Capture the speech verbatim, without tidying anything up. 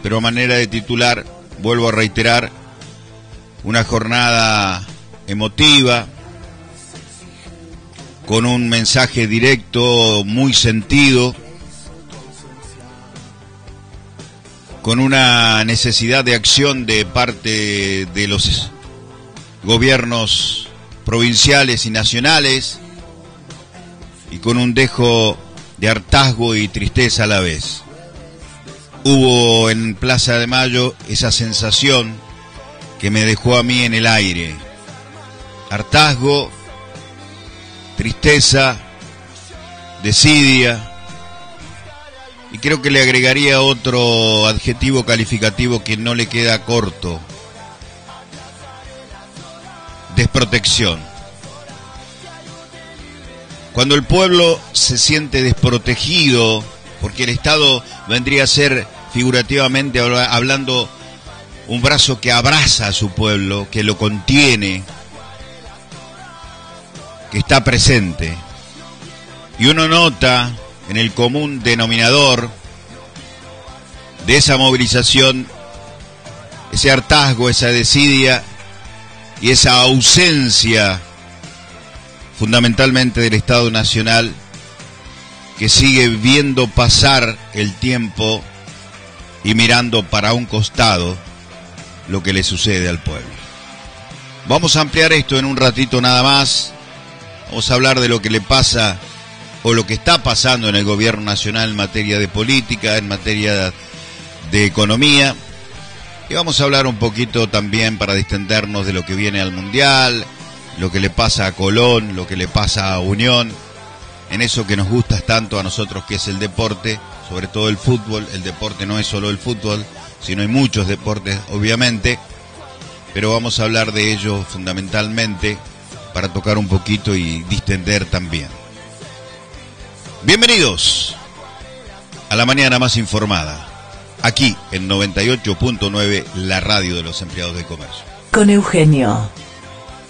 pero a manera de titular, vuelvo a reiterar, una jornada emotiva, con un mensaje directo, muy sentido, con una necesidad de acción de parte de los gobiernos provinciales y nacionales, y con un dejo de hartazgo y tristeza a la vez. Hubo en Plaza de Mayo esa sensación que me dejó a mí en el aire: hartazgo, tristeza, desidia, y creo que le agregaría otro adjetivo calificativo que no le queda corto: desprotección. Cuando el pueblo se siente desprotegido, porque el Estado vendría a ser, figurativamente hablando, un brazo que abraza a su pueblo, que lo contiene, que está presente, y uno nota en el común denominador de esa movilización ese hartazgo, esa desidia y esa ausencia fundamentalmente del Estado Nacional, que sigue viendo pasar el tiempo y mirando para un costado lo que le sucede al pueblo. Vamos a ampliar esto en un ratito nada más. Vamos a hablar de lo que le pasa o lo que está pasando en el gobierno nacional en materia de política, en materia de economía. Y vamos a hablar un poquito también, para distendernos, de lo que viene al Mundial, lo que le pasa a Colón, lo que le pasa a Unión, en eso que nos gusta tanto a nosotros, que es el deporte, sobre todo el fútbol. El deporte no es solo el fútbol, sino hay muchos deportes, obviamente, pero vamos a hablar de ello fundamentalmente para tocar un poquito y distender también. Bienvenidos a la mañana más informada, aquí en noventa y ocho punto nueve, la radio de los empleados del comercio. Con Eugenio.